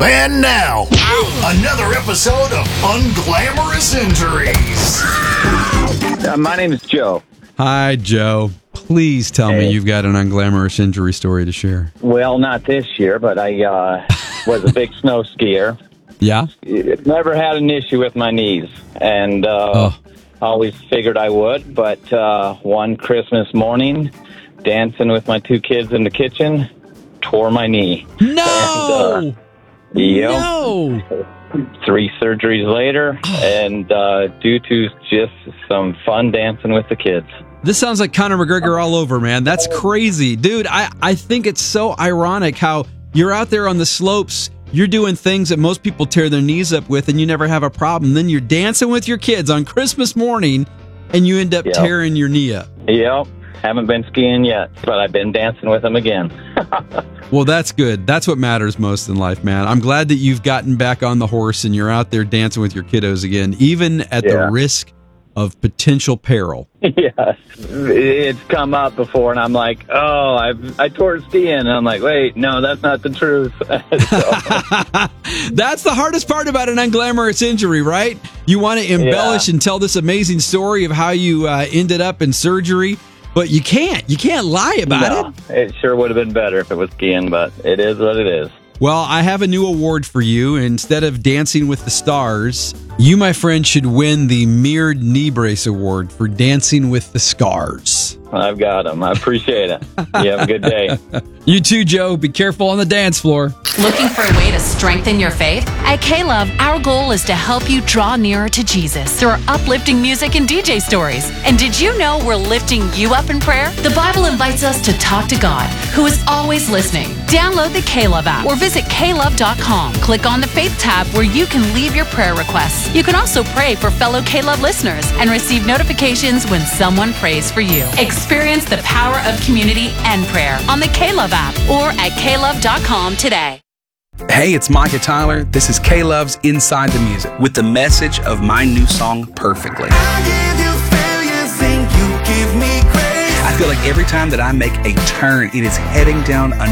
And now, another episode of Unglamorous Injuries. My name is Joe. Hi, Joe. Please tell me you've got an unglamorous injury story to share. Well, not this year, but I was a big snow skier. Yeah? Never had an issue with my knees, and always figured I would. But one Christmas morning, dancing with my two kids in the kitchen, tore my knee. No! Yep. No! 3 surgeries later, and due to just some fun dancing with the kids. This sounds like Conor McGregor all over, man. That's crazy. Dude, I think it's so ironic how you're out there on the slopes, you're doing things that most people tear their knees up with, and you never have a problem. Then you're dancing with your kids on Christmas morning, and you end up tearing your knee up. Yep. Haven't been skiing yet, but I've been dancing with them again. Well, that's good. That's what matters most in life, man. I'm glad that you've gotten back on the horse and you're out there dancing with your kiddos again, even at the risk of potential peril. Yes. It's come up before, and I'm like, I tore skiing. And I'm like, wait, no, that's not the truth. That's the hardest part about an unglamorous injury, right? You want to embellish and tell this amazing story of how you ended up in surgery, but you can't. You can't lie about it. It sure would have been better if it was skiing, but it is what it is. Well, I have a new award for you. Instead of Dancing with the Stars, you, my friend, should win the Mirrored Knee Brace Award for Dancing with the Scars. I've got them. I appreciate it. You have a good day. You too, Joe. Be careful on the dance floor. Looking for a way to strengthen your faith? At K-Love, our goal is to help you draw nearer to Jesus through our uplifting music and DJ stories. And did you know we're lifting you up in prayer? The Bible invites us to talk to God, who is always listening. Download the K-Love app or visit klove.com. Click on the Faith tab where you can leave your prayer requests. You can also pray for fellow K-Love listeners and receive notifications when someone prays for you. Experience the power of community and prayer on the K-Love app or at klove.com today. Hey, it's Micah Tyler. This is K-Love's Inside the Music with the message of my new song, Perfectly. I feel like every time that I make a turn, it is heading down a